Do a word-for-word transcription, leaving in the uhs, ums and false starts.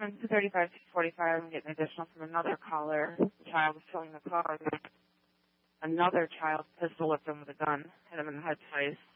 from two thirty-five to forty-five, I'm getting additional from another caller. The child was filling the car. Another child pistol whipped him with a gun, hit him in the head twice.